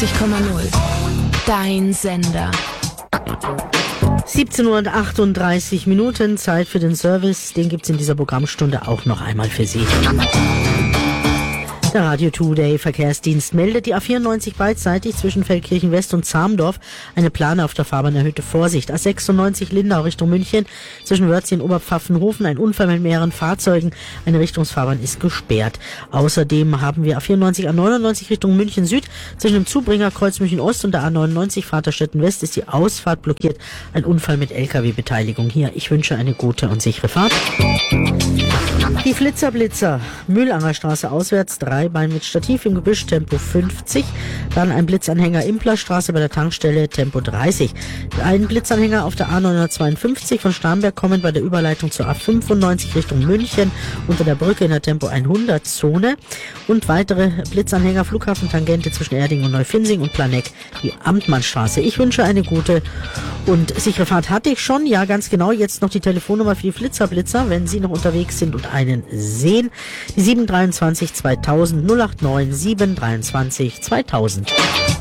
Dein Sender. 17:38 Uhr, Zeit für den Service. Den gibt's in dieser Programmstunde auch noch einmal für Sie. Der Radio Today Verkehrsdienst meldet, die A94 beidseitig zwischen Feldkirchen West und Zamdorf eine Plane auf der Fahrbahn erhöhte Vorsicht. A96 Lindau Richtung München zwischen Wörthsee und Oberpfaffenhofen ein Unfall mit mehreren Fahrzeugen. Eine Richtungsfahrbahn ist gesperrt. Außerdem haben wir A94 A99 Richtung München Süd zwischen dem Zubringerkreuz München Ost und der A99 Vaterstetten West ist die Ausfahrt blockiert. Ein Unfall mit LKW-Beteiligung hier. Ich wünsche eine gute und sichere Fahrt. Die Flitzer Mühlangerstraße auswärts 3 Bein mit Stativ im Gebüsch, Tempo 50. Dann ein Blitzanhänger Implerstraße bei der Tankstelle, Tempo 30. Ein Blitzanhänger auf der A952 von Starnberg kommend bei der Überleitung zur A95 Richtung München unter der Brücke in der Tempo 100 Zone. Und weitere Blitzanhänger Flughafentangente zwischen Erding und Neufinsing und Planegg, die Amtmannstraße. Ich wünsche eine gute und sichere Fahrt. Hatte ich schon, ja ganz genau. Jetzt noch die Telefonnummer für die Flitzer, wenn Sie noch unterwegs sind und einen sehen. Die 723 2000 089 723 2000.